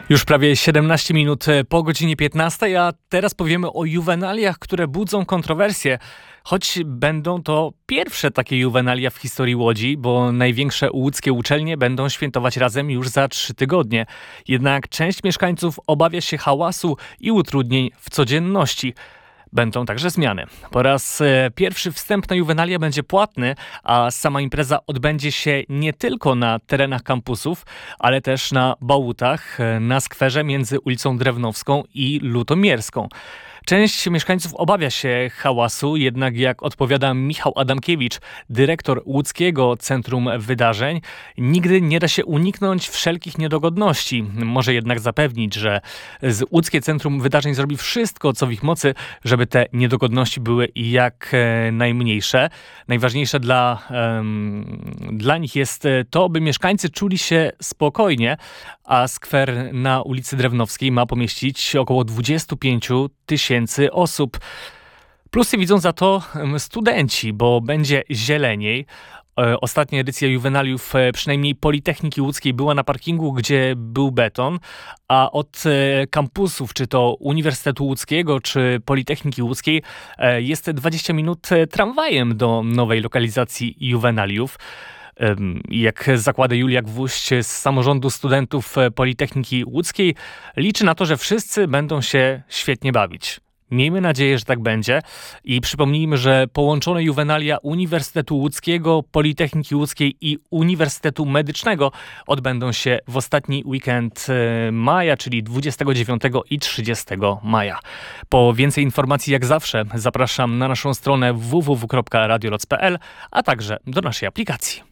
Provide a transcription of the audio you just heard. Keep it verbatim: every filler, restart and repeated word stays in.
Już prawie siedemnaście minut po godzinie piętnastej, a teraz powiemy o juwenaliach, które budzą kontrowersje. Choć będą to pierwsze takie juwenalia w historii Łodzi, bo największe łódzkie uczelnie będą świętować razem już za trzy tygodnie. Jednak część mieszkańców obawia się hałasu i utrudnień w codzienności. Będą także zmiany. Po raz pierwszy wstęp na juwenalia będzie płatny, a sama impreza odbędzie się nie tylko na terenach kampusów, ale też na Bałutach, na skwerze między ulicą Drewnowską i Lutomierską. Część mieszkańców obawia się hałasu, jednak jak odpowiada Michał Adamkiewicz, dyrektor Łódzkiego Centrum Wydarzeń, nigdy nie da się uniknąć wszelkich niedogodności. Może jednak zapewnić, że z Łódzkie Centrum Wydarzeń zrobi wszystko, co w ich mocy, żeby te niedogodności były jak najmniejsze. Najważniejsze dla, um, dla nich jest to, by mieszkańcy czuli się spokojnie, a skwer na ulicy Drewnowskiej ma pomieścić około dwadzieścia pięć tysięcy osób. Plusy widzą za to studenci, bo będzie zieleniej. Ostatnia edycja juwenaliów, przynajmniej Politechniki Łódzkiej, była na parkingu, gdzie był beton, a od kampusów, czy to Uniwersytetu Łódzkiego, czy Politechniki Łódzkiej, jest dwadzieścia minut tramwajem do nowej lokalizacji juwenaliów. Jak zakłada Julia Gwóźdź z samorządu studentów Politechniki Łódzkiej, liczy na to, że wszyscy będą się świetnie bawić. Miejmy nadzieję, że tak będzie i przypomnijmy, że połączone juwenalia Uniwersytetu Łódzkiego, Politechniki Łódzkiej i Uniwersytetu Medycznego odbędą się w ostatni weekend maja, czyli dwudziestego dziewiątego i trzydziestego maja. Po więcej informacji jak zawsze zapraszam na naszą stronę w w w kropka radioloc kropka p l, a także do naszej aplikacji.